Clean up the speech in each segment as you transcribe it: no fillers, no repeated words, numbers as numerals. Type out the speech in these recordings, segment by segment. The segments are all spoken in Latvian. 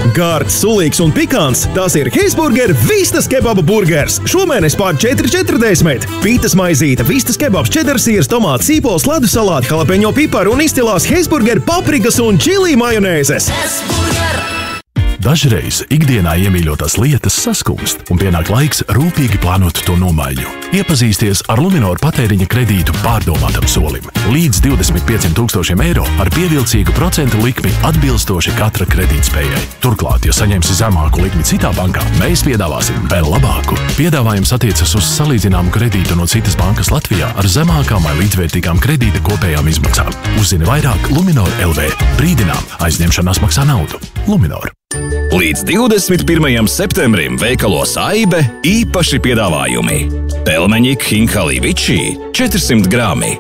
Gārds, sulīgs un pikants, tas ir Heisburger Vistas kebaba burgers. Šomēnes pār 4,40. Pītas maizīte, vistas kebabs, čedersīrs, tomāts, sīpols, ledus salāti, jalapeņo piparu un izcilās Heisburger paprikas un čilī majonēzes. Dažreiz ikdienā iemīļotās lietas saskumst, un pienāk laiks rūpīgi plānot to nomaiņu. Iepazīsties ar Luminor patēriņa kredītu pārdomātam solim. Līdz 25 000 eiro ar pievilcīgu procentu likmi atbilstoši katra kredītspējai. Turklāt, ja saņemsi zemāku likmi citā bankā, mēs piedāvāsim vēl labāku. Piedāvājums attiecas uz salīdzināmu kredītu no citas bankas Latvijā ar zemākām vai līdzvērtīgām kredīta kopējām izmaksām. Uzzini vairāk Luminor LV. Brīdinām, aizņemšanās maksā naudu. Luminor. Līdz 21. septembrim veikalos Aibe īpaši piedāvājumi. Pelmeņi Khinkali Vici 400 grami,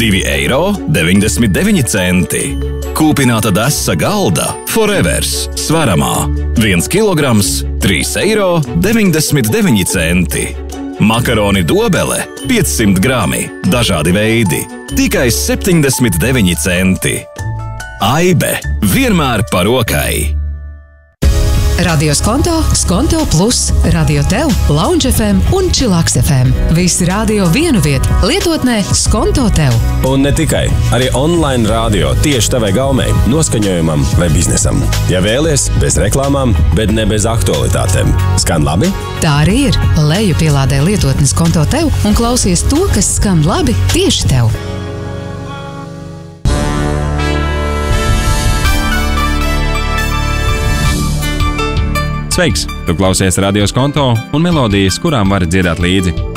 2,99 eiro. Kūpināta desa galda Forevers svaramā, 1 kilograms, 3,99 eiro. Makaroni dobele 500 grami, dažādi veidi, tikai 79 centi. Aibe vienmēr par rokai. Radio Skonto, Skonto Plus, Radio Tev, Lounge FM un Chillax FM. Visi radio vienu vietu, lietotnē Skonto Tev. Un ne tikai, arī online radio tieši tavai gaumei, noskaņojumam vai biznesam. Ja vēlies, bez reklāmām, bet ne bez aktualitātēm. Skan labi? Tā arī ir. Leju pielādē lietotni Skonto Tev un klausies to, kas skan labi tieši tev. Sveiks! Tu klausies Radio Skonto un melodijas, kurām vari dziedāt līdzi.